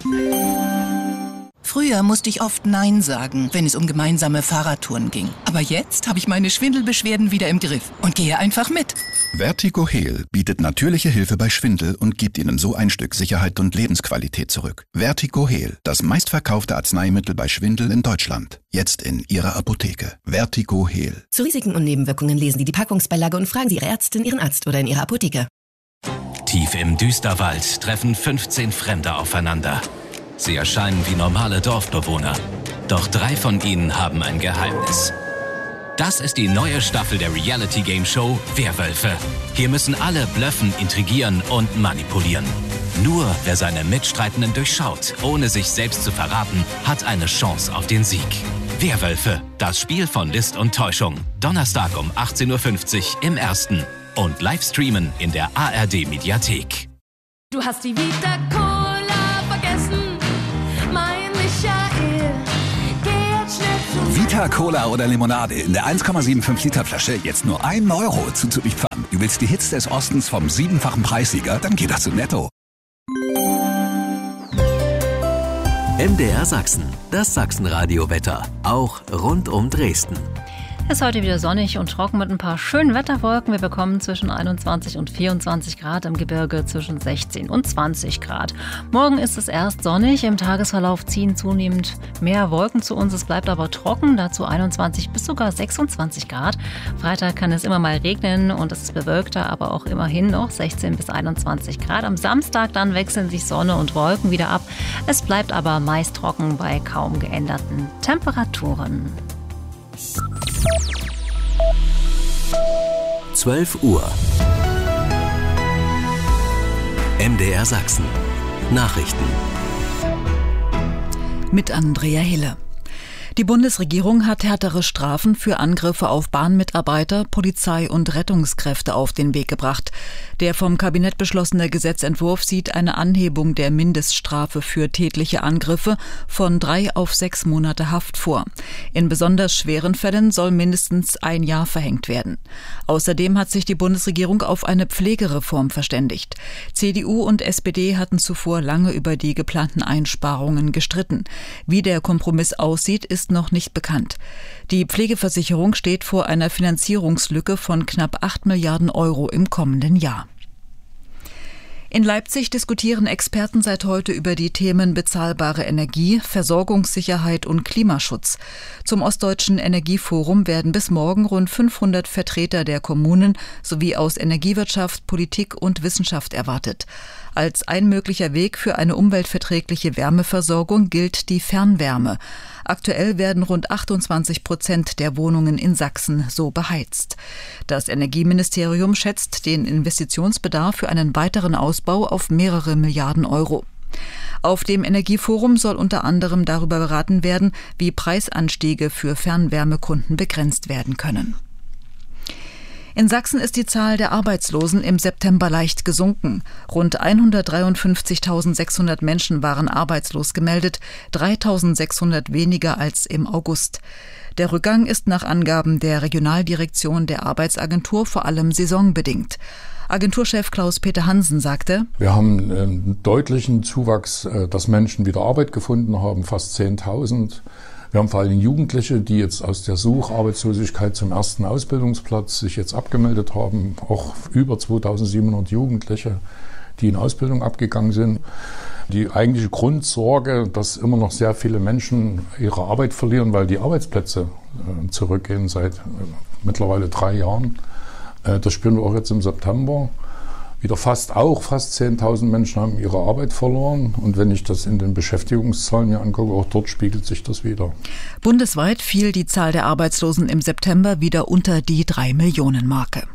Früher musste ich oft Nein sagen, wenn es um gemeinsame Fahrradtouren ging. Aber jetzt habe ich meine Schwindelbeschwerden wieder im Griff und gehe einfach mit. VertigoHeal bietet natürliche Hilfe bei Schwindel und gibt Ihnen so ein Stück Sicherheit und Lebensqualität zurück. VertigoHeal, das meistverkaufte Arzneimittel bei Schwindel in Deutschland. Jetzt in Ihrer Apotheke. VertigoHeal. Zu Risiken und Nebenwirkungen lesen Sie die Packungsbeilage und fragen Sie Ihre Ärztin, Ihren Arzt oder in Ihrer Apotheke. Tief im Düsterwald treffen 15 Fremde aufeinander. Sie erscheinen wie normale Dorfbewohner. Doch 3 von ihnen haben ein Geheimnis. Das ist die neue Staffel der Reality-Game-Show Werwölfe. Hier müssen alle blöffen, intrigieren und manipulieren. Nur wer seine Mitstreitenden durchschaut, ohne sich selbst zu verraten, hat eine Chance auf den Sieg. Werwölfe, das Spiel von List und Täuschung. Donnerstag um 18:50 Uhr im Ersten. Und live streamen in der ARD-Mediathek. Du hast die Vita Cola vergessen. Vita Cola oder Limonade in der 1,75 Liter Flasche jetzt nur 1 Euro zuzuliefern. Du willst die Hits des Ostens vom 7-fachen Preissieger? Dann geh doch zu Netto. MDR Sachsen, das Sachsenradio-Wetter, auch rund um Dresden. Es ist heute wieder sonnig und trocken mit ein paar schönen Wetterwolken. Wir bekommen zwischen 21 und 24 Grad, im Gebirge zwischen 16 und 20 Grad. Morgen ist es erst sonnig, im Tagesverlauf ziehen zunehmend mehr Wolken zu uns. Es bleibt aber trocken, dazu 21 bis sogar 26 Grad. Freitag kann es immer mal regnen und es ist bewölkter, aber auch immerhin noch 16 bis 21 Grad. Am Samstag dann wechseln sich Sonne und Wolken wieder ab. Es bleibt aber meist trocken bei kaum geänderten Temperaturen. 12 Uhr. MDR Sachsen. Nachrichten. Mit Andrea Hille. Die Bundesregierung hat härtere Strafen für Angriffe auf Bahnmitarbeiter, Polizei und Rettungskräfte auf den Weg gebracht. Der vom Kabinett beschlossene Gesetzentwurf sieht eine Anhebung der Mindeststrafe für tätliche Angriffe von 3 auf 6 Monate Haft vor. In besonders schweren Fällen soll mindestens 1 Jahr verhängt werden. Außerdem hat sich die Bundesregierung auf eine Pflegereform verständigt. CDU und SPD hatten zuvor lange über die geplanten Einsparungen gestritten. Wie der Kompromiss aussieht, ist noch nicht bekannt. Die Pflegeversicherung steht vor einer Finanzierungslücke von knapp 8 Milliarden Euro im kommenden Jahr. In Leipzig diskutieren Experten seit heute über die Themen bezahlbare Energie, Versorgungssicherheit und Klimaschutz. Zum Ostdeutschen Energieforum werden bis morgen rund 500 Vertreter der Kommunen sowie aus Energiewirtschaft, Politik und Wissenschaft erwartet. Als ein möglicher Weg für eine umweltverträgliche Wärmeversorgung gilt die Fernwärme. Aktuell werden rund 28% der Wohnungen in Sachsen so beheizt. Das Energieministerium schätzt den Investitionsbedarf für einen weiteren Ausbau auf mehrere Milliarden Euro. Auf dem Energieforum soll unter anderem darüber beraten werden, wie Preisanstiege für Fernwärmekunden begrenzt werden können. In Sachsen ist die Zahl der Arbeitslosen im September leicht gesunken. Rund 153.600 Menschen waren arbeitslos gemeldet, 3.600 weniger als im August. Der Rückgang ist nach Angaben der Regionaldirektion der Arbeitsagentur vor allem saisonbedingt. Agenturchef Klaus-Peter Hansen sagte: Wir haben einen deutlichen Zuwachs, dass Menschen wieder Arbeit gefunden haben, fast 10.000. Wir haben vor allem Jugendliche, die jetzt aus der Sucharbeitslosigkeit zum ersten Ausbildungsplatz sich jetzt abgemeldet haben. Auch über 2.700 Jugendliche, die in Ausbildung abgegangen sind. Die eigentliche Grundsorge, dass immer noch sehr viele Menschen ihre Arbeit verlieren, weil die Arbeitsplätze zurückgehen seit mittlerweile 3 Jahren. Das spüren wir auch jetzt im September. Wieder fast 10.000 Menschen haben ihre Arbeit verloren. Und wenn ich das in den Beschäftigungszahlen mir angucke, auch dort spiegelt sich das wieder. Bundesweit fiel die Zahl der Arbeitslosen im September wieder unter die 3-Millionen-Marke.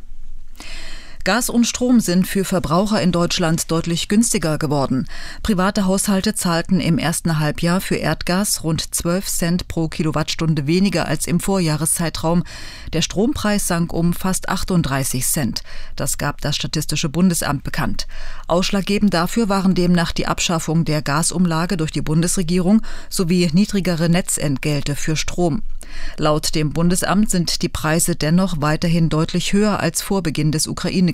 Gas und Strom sind für Verbraucher in Deutschland deutlich günstiger geworden. Private Haushalte zahlten im ersten Halbjahr für Erdgas rund 12 Cent pro Kilowattstunde weniger als im Vorjahreszeitraum. Der Strompreis sank um fast 38 Cent. Das gab das Statistische Bundesamt bekannt. Ausschlaggebend dafür waren demnach die Abschaffung der Gasumlage durch die Bundesregierung sowie niedrigere Netzentgelte für Strom. Laut dem Bundesamt sind die Preise dennoch weiterhin deutlich höher als vor Beginn des Ukraine-Krieges.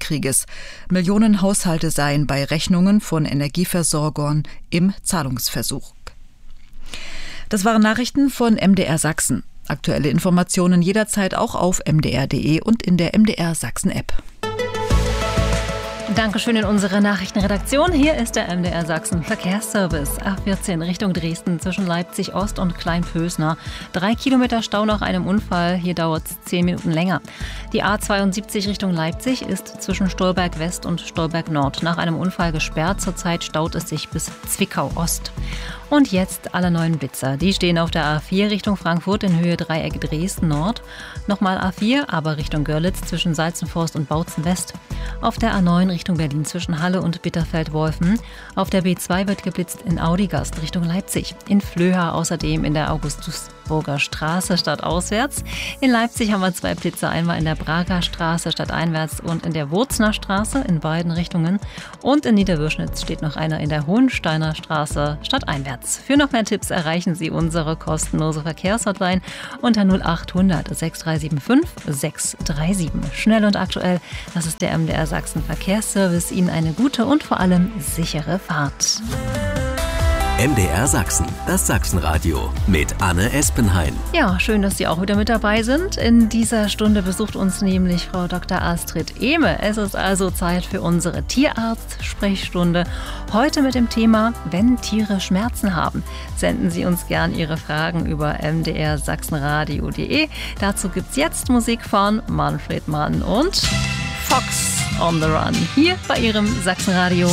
Krieges. Millionen Haushalte seien bei Rechnungen von Energieversorgern im Zahlungsversuch. Das waren Nachrichten von MDR Sachsen. Aktuelle Informationen jederzeit auch auf mdr.de und in der MDR Sachsen App. Dankeschön in unsere Nachrichtenredaktion. Hier ist der MDR Sachsen Verkehrsservice. A14 Richtung Dresden zwischen Leipzig Ost und Kleinpösner. 3 Kilometer Stau nach einem Unfall. Hier dauert es 10 Minuten länger. Die A72 Richtung Leipzig ist zwischen Stolberg West und Stolberg Nord nach einem Unfall gesperrt. Zurzeit staut es sich bis Zwickau Ost. Und jetzt alle neuen Blitzer. Die stehen auf der A4 Richtung Frankfurt in Höhe Dreieck Dresden Nord. Nochmal A4, aber Richtung Görlitz zwischen Salzenforst und Bautzen West. Auf der A9 Richtung Berlin zwischen Halle und Bitterfeld-Wolfen. Auf der B2 wird geblitzt in Audigast Richtung Leipzig. In Flöha außerdem in der Augustusburger Straße stadtauswärts. In Leipzig haben wir 2 Blitzer, einmal in der Prager Straße stadteinwärts und in der Wurzner Straße in beiden Richtungen. Und in Niederwürschnitz steht noch einer in der Hohensteiner Straße stadteinwärts. Für noch mehr Tipps erreichen Sie unsere kostenlose Verkehrshotline unter 0800 6375 637. Schnell und aktuell, das ist der MDR Sachsen Verkehrsservice. Ihnen eine gute und vor allem sichere Fahrt. MDR Sachsen, das Sachsenradio mit Anne Espenhain. Ja, schön, dass Sie auch wieder mit dabei sind. In dieser Stunde besucht uns nämlich Frau Dr. Astrid Ehme. Es ist also Zeit für unsere Tierarzt-Sprechstunde. Heute mit dem Thema, wenn Tiere Schmerzen haben. Senden Sie uns gern Ihre Fragen über mdrsachsenradio.de. Dazu gibt's jetzt Musik von Manfred Mann und Fox on the Run. Hier bei Ihrem Sachsenradio.